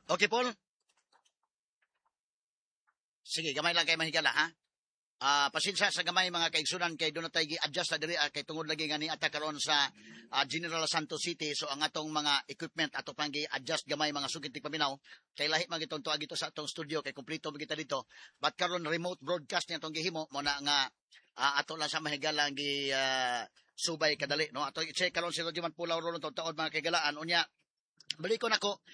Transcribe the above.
Okay, Paul? Sige, gamay lang kay mahigala, ha? Pasensya sa gamay mga kaigsunan kay doon tayo gi-adjust na diri kay tungod lagi nga ni ata karon sa General Santos City, so ang atong mga equipment ato pang gi-adjust gamay mga sugit ti paminaw kay lahi man gitong tuwa gito sa atong studio kay kompleto man kita dito, but karon remote broadcast niya atong gihimo mo na nga ato lang sa mahigala gi subay kadali no. Ato i-check karon si Rodman Pulaw ron taon mga kaigalaan unya. Balik ko nako